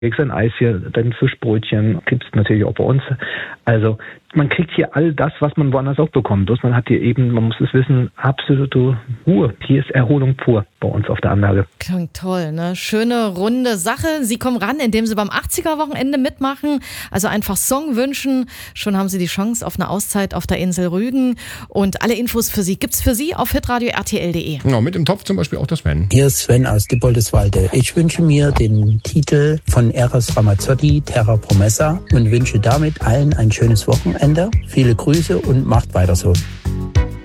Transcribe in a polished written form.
Kriegst ein Eis hier, dein Fischbrötchen gibt's natürlich auch bei uns. Also man kriegt hier all das, was man woanders auch bekommt. Bloß man hat hier eben, man muss es wissen, absolute Ruhe. Hier ist Erholung pur bei uns auf der Anlage. Klingt toll, ne? Schöne, runde Sache. Sie kommen ran, indem Sie beim 80er-Wochenende mitmachen. Also einfach Song wünschen. Schon haben Sie die Chance auf eine Auszeit auf der Insel Rügen. Und alle Infos für Sie gibt's für Sie auf hitradio RTL.de. Genau, mit im Topf zum Beispiel auch der Sven. Hier ist Sven aus Dippoldiswalde. Ich wünsche mir den Titel von Eros Ramazzotti, Terra Promessa, und wünsche damit allen ein schönes Wochenende. Viele Grüße und macht weiter so.